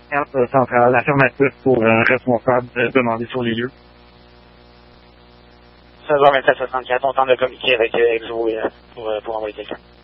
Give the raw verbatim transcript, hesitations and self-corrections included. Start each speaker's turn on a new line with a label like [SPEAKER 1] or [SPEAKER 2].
[SPEAKER 1] euh, centrale, affirmatif pour un euh, responsable de demander sur les lieux.
[SPEAKER 2] seize heures vingt-sept soixante-quatre, on tente de communiquer avec euh, Exo euh, pour, euh, pour envoyer quelqu'un.